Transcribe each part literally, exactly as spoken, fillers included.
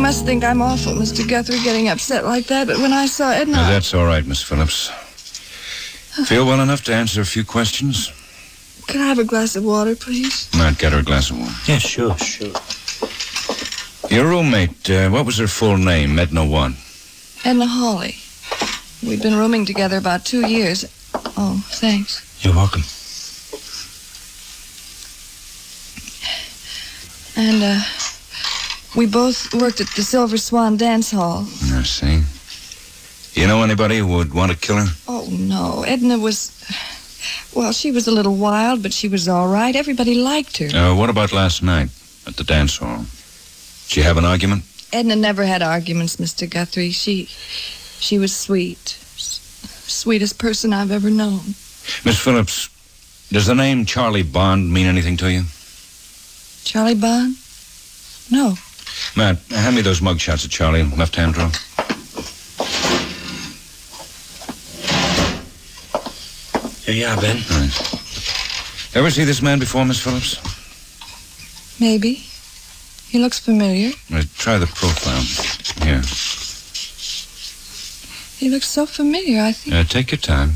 must think I'm awful, Mister Guthrie, getting upset like that, but when I saw Edna... No, that's all right, Miss Phillips. Feel well enough to answer a few questions? Could I have a glass of water, please? Matt, get her a glass of water. Yeah, sure, sure. Your roommate, uh, what was her full name? Edna what? Edna Hawley. We've been rooming together about two years. Oh, thanks. You're welcome. And, uh, we both worked at the Silver Swan Dance Hall. I see. You know anybody who would want to kill her? Oh, no. Edna was... Well, she was a little wild, but she was all right. Everybody liked her. Uh, what about last night at the dance hall? Did you have an argument? Edna never had arguments, Mister Guthrie. She... She was sweet. S- sweetest person I've ever known. Miss Phillips, does the name Charlie Bond mean anything to you? Charlie Bond? No. Matt, hand me those mug shots of Charlie, left-hand drawer. Here you are, Ben. Right. Ever see this man before, Miss Phillips? Maybe. He looks familiar. Right, try the profile. Here. He looks so familiar, I think. Uh, take your time.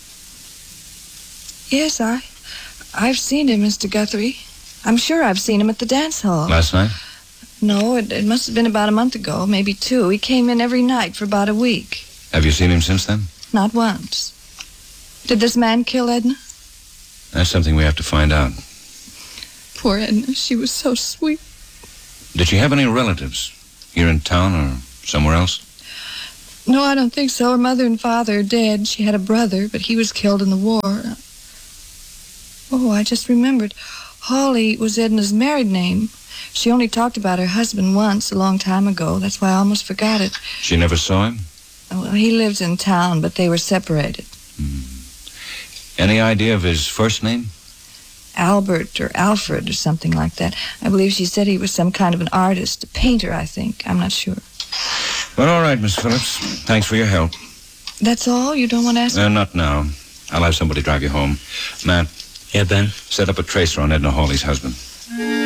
Yes, I... I've seen him, Mister Guthrie. I'm sure I've seen him at the dance hall. Last night? No, it, it must have been about a month ago, maybe two. He came in every night for about a week. Have you seen him since then? Not once. Did this man kill Edna? That's something we have to find out. Poor Edna. She was so sweet. Did she have any relatives here in town or somewhere else? No, I don't think so. Her mother and father are dead. She had a brother, but he was killed in the war. Oh, I just remembered. Hawley was Edna's married name. She only talked about her husband once, a long time ago. That's why I almost forgot it. She never saw him? Well, he lived in town, but they were separated. Hmm. Any idea of his first name? Albert or Alfred or something like that. I believe she said he was some kind of an artist, a painter, I think. I'm not sure. Well, all right, Miss Phillips. Thanks for your help. That's all? You don't want to ask me? Uh, not now. I'll have somebody drive you home. Matt. Yeah, Ben? Set up a tracer on Edna Hawley's husband.